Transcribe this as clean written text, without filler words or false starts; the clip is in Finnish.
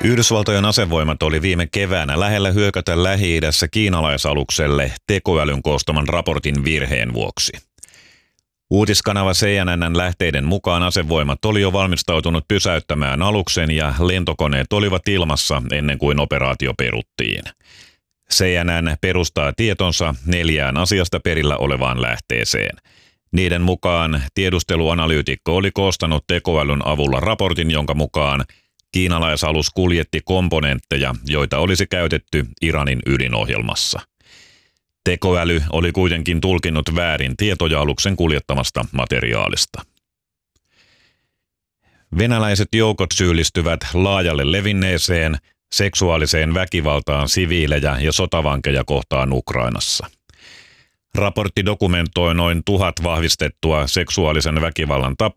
Yhdysvaltojen asevoimat oli viime keväänä lähellä hyökätä Lähi-idässä kiinalaisalukselle tekoälyn koostaman raportin virheen vuoksi. Uutiskanava CNN:n lähteiden mukaan asevoimat oli jo valmistautunut pysäyttämään aluksen ja lentokoneet olivat ilmassa ennen kuin operaatio peruttiin. CNN perustaa tietonsa 4 asiasta perillä olevaan lähteeseen. Niiden mukaan tiedusteluanalyytikko oli koostanut tekoälyn avulla raportin, jonka mukaan kiinalaisalus kuljetti komponentteja, joita olisi käytetty Iranin ydinohjelmassa. Tekoäly oli kuitenkin tulkinnut väärin tietoja aluksen kuljettamasta materiaalista. Venäläiset joukot syyllistyvät laajalle levinneeseen seksuaaliseen väkivaltaan siviilejä ja sotavankeja kohtaan Ukrainassa. Raportti dokumentoi noin 1000 vahvistettua seksuaalisen väkivallan tapausta